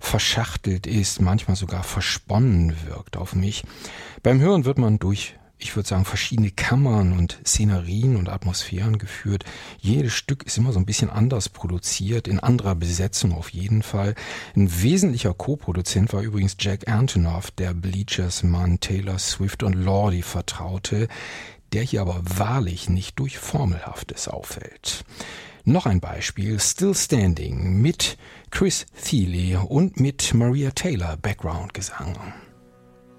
verschachtelt ist, manchmal sogar versponnen wirkt auf mich. Beim Hören wird man durch, ich würde sagen, verschiedene Kammern und Szenerien und Atmosphären geführt. Jedes Stück ist immer so ein bisschen anders produziert, in anderer Besetzung auf jeden Fall. Ein wesentlicher Co-Produzent war übrigens Jack Antonoff, der Bleachers-Mann Taylor Swift und Lordi vertraute, der hier aber wahrlich nicht durch Formelhaftes auffällt. Noch ein Beispiel, Still Standing mit Chris Thile und mit Maria Taylor Background-Gesang.